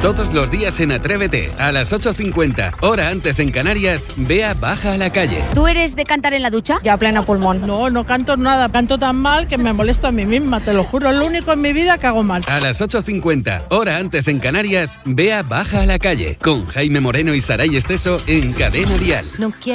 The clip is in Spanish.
Todos los días en Atrévete, a las 8:50, hora antes en Canarias, Bea baja a la calle. ¿Tú eres de cantar en la ducha? Ya a pleno pulmón. No canto nada. Canto tan mal que me molesto a mí misma, te lo juro. Es lo único en mi vida que hago mal. A las 8:50, hora antes en Canarias, Bea baja a la calle. Con Jaime Moreno y Saray Esteso en Cadena Dial.